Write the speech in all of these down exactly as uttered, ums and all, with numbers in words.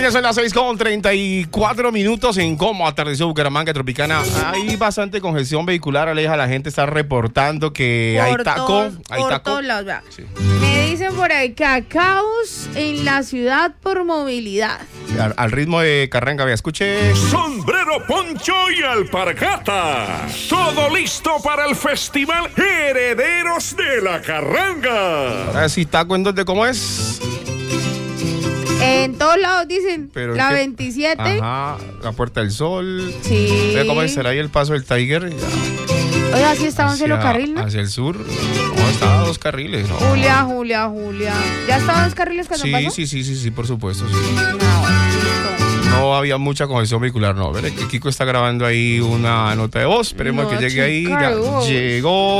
Familia, son las seis con treinta y cuatro minutos en cómo atardeció Bucaramanga, Tropicana. Hay bastante congestión vehicular, Aleja. La gente está reportando que por hay taco. Todos, hay por taco. todos lados, vea. Sí. Me dicen por ahí que caos en la ciudad por movilidad. Al, al ritmo de Carranga, vea, escuche. Sombrero, poncho y alpargata. Todo listo para el festival Herederos de la Carranga. Ahora sí, taco en dónde, ¿cómo es? En todos lados dicen, Pero la ¿qué? veintisiete. Ajá, la Puerta del Sol. Sí. Vea cómo será ahí el paso del Tiger. Oiga, así estaba un solo carril, ¿no? Hacia el sur. No, estaba a dos carriles. No. Julia, Julia, Julia. ¿Ya estaban dos carriles cuando Sí, pasó? sí, sí, sí, sí, por supuesto, sí. No, No había mucha congestión vehicular, no. Veré que Kiko está grabando ahí una nota de voz. Esperemos No, que llegue ahí. chica, Ya de voz. llegó.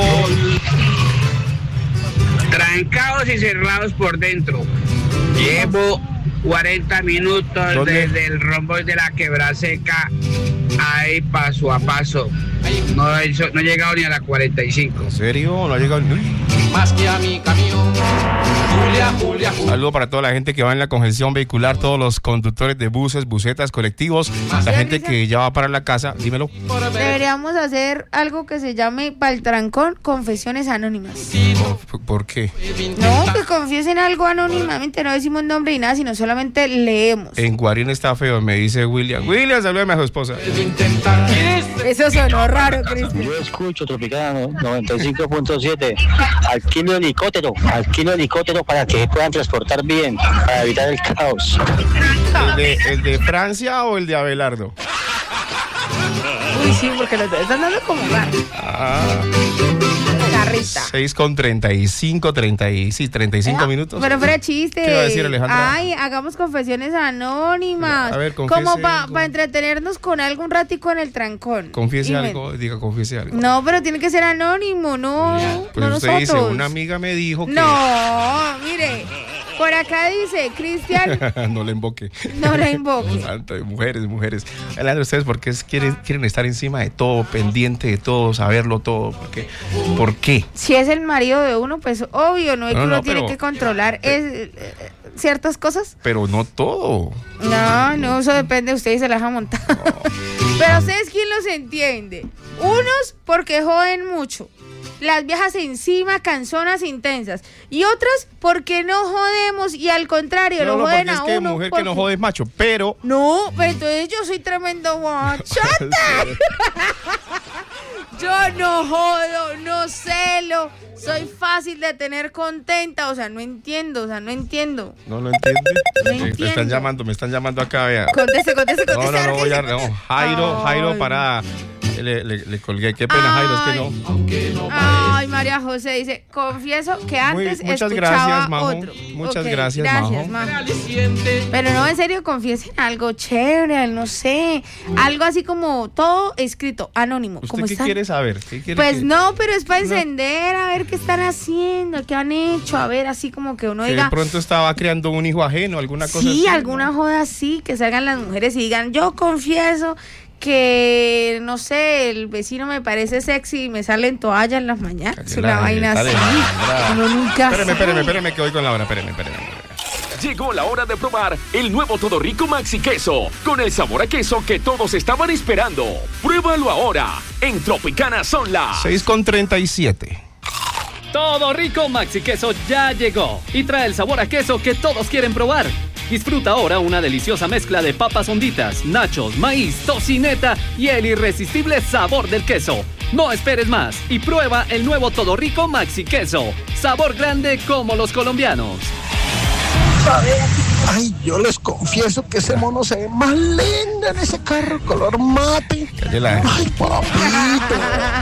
Trancados y cerrados por dentro. Llevo cuarenta minutos ¿Dónde? desde el rombo de la Quebrada Seca, ahí paso a paso. No he, no he llegado ni a la cuarenta y cinco. ¿En serio? No ha llegado. Uy. Más que a mi camión. Julia, Julia, Julia. Saludo para toda la gente que va en la congestión vehicular, todos los conductores de buses, busetas, colectivos, la gente que ya va para la casa. Dímelo. deberíamos hacer algo que se llame Pa'l Trancón Confesiones Anónimas. ¿Por, por qué? No, que confiesen algo anónimamente, no decimos nombre y nada, sino solamente leemos. En Guarín está feo, me dice William. William, salúdame a su esposa. Eso sonó raro, Cristian. Yo escucho Tropicana noventa y cinco punto siete. Alquilo helicóptero, alquilo helicóptero para que se puedan transportar bien, para evitar el caos. ¿El de, el de Francia o el de Abelardo? Uy, sí, porque los dos están dando como gato. Ah, Garrita. seis con treinta y cinco, treinta y, sí, treinta y cinco Ah, minutos. Pero fuera chiste. ¿Qué iba a decir, Alejandra? Ay, hagamos confesiones anónimas. A ver, confiese como para algo. pa entretenernos con algo un ratico en el trancón. Confiese Y me- algo, diga, confiese algo. No, pero tiene que ser anónimo, no. Pues no usted nosotros. dice, una amiga me dijo que... No, mire, por acá dice, Cristian, no le invoque. no la invoque. Santo, mujeres, mujeres. Alejandro, ustedes por qué es- quieren, quieren estar encima de todo, pendiente de todo, saberlo todo. ¿Por qué? ¿Por qué? Si es el marido de uno, pues obvio, no es No, que uno no, tiene pero- que controlar es, eh, ciertas cosas. Pero no todo. No, no, eso depende de ustedes, se las ha montado. Pero ustedes, ¿quién los entiende? Unos porque joden mucho. Las viejas encima, canzonas intensas. Y otras porque no jodemos y al contrario, No, lo no, joden porque es a que uno. mujer que porque- no jode es macho, pero... No, pero entonces yo soy tremendo guachata. Yo no jodo, no celo, soy fácil de tener contenta, o sea, no entiendo, o sea, no entiendo. No lo entiende. No Eh, Me entiendo. están llamando, me están llamando acá, vea. Conteste, conteste, No, conteste. no, no, voy a... No, Jairo, Jairo, Ay. para... Le, le, le colgué, qué pena, Jairo, es que no. Ay, María José dice, confieso que Muy- antes muchas escuchaba gracias, Majo. otro. Muchas Ok, gracias, gracias, Majo. Majo. Pero no, en serio, confiesen algo chévere, no sé, algo así como todo escrito, anónimo. ¿Usted como qué están. quiere saber? ¿Qué quiere Pues que- no, pero es para encender, a ver qué están haciendo, qué han hecho, a ver, así como que uno Que de diga, pronto estaba creando un hijo ajeno, alguna cosa sí, así, alguna ¿no? joda así, que salgan las mujeres y digan, yo confieso que, no sé, el vecino me parece sexy y me sale en toalla en las mañanas, Cállate una la vaina jeta, así, Alejandra. uno nunca Espéreme, sabe. espéreme, espéreme, que voy con Laura, espéreme, espéreme. Llegó la hora de probar el nuevo Todo Rico Maxi Queso, con el sabor a queso que todos estaban esperando. Pruébalo ahora. En Tropicana son las... seis con treinta y siete. Todo Rico Maxi Queso ya llegó y trae el sabor a queso que todos quieren probar. Disfruta ahora una deliciosa mezcla de papas honditas, nachos, maíz, tocineta y el irresistible sabor del queso. No esperes más y prueba el nuevo Todo Rico Maxi Queso. Sabor grande como los colombianos. Ay, yo les confieso que ese mono se ve más lindo en ese carro color mate. Cállate la- Ay, papito.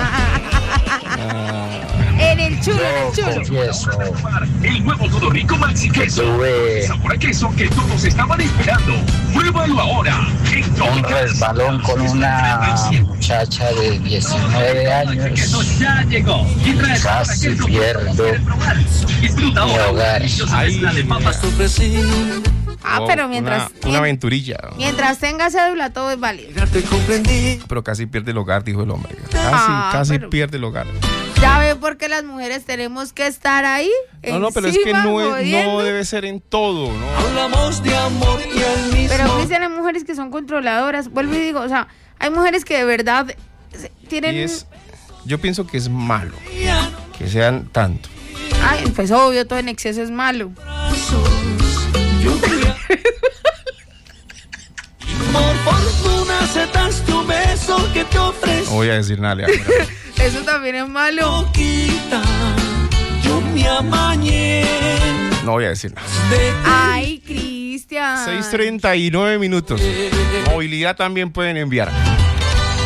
En el chulo, en el Yo chulo. confieso El nuevo Todo Rico Maxi que Queso. tuve Sabor a queso que todos estaban esperando. Pruébalo ahora. En un Tropicana. resbalón con una muchacha de diecinueve años. Queso ya llegó y trae el sabor a Casi queso que pierdo todos quieren probar. Disfruta mi ahora una hogar. deliciosa Ay, mezcla de papas. Ah, Oh, pero mientras, Una, una aventurilla. mientras tenga cédula, todo es válido. Pero casi pierde el hogar, dijo el hombre. Casi, Ah, casi pero- pierde el hogar. ¿Ya ve por qué las mujeres tenemos que estar ahí? No, no, pero es que encima, no, es- jodiendo? no debe ser en todo, ¿no? Hablamos de amor y al mismo Pero Cristian, hay mujeres que son controladoras. Vuelvo y digo, o sea, hay mujeres que de verdad tienen... Y es, yo pienso que es malo que sean tanto. Ay, pues obvio, todo en exceso es malo. Por fortuna aceptas tu beso que te ofrezco. No voy a decir nada, Leandro. Eso también es malo. Yo me amañé. No voy a decir nada. Ay, Cristian. seis treinta y nueve minutos. Movilidad también pueden enviar.